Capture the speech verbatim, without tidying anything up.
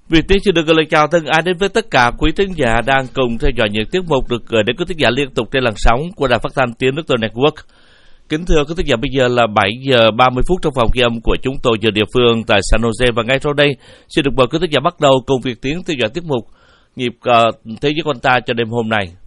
Việt Tiến xin được gửi lời chào thân ái đến với tất cả quý thính giả đang cùng theo dõi những tiết mục được gửi đến quý thính giả liên tục trên làn sóng của Đài Phát thanh Tiếng Nước Tôi Network. Kính thưa quý thính giả, bây giờ là bảy giờ ba mươi phút trong phòng ghi âm của chúng tôi giờ địa phương tại San Jose, và ngay sau đây xin được mời quý thính giả bắt đầu cùng Việt Tiến theo dõi tiết mục Nhịp uh, Thế giới con ta cho đêm hôm nay.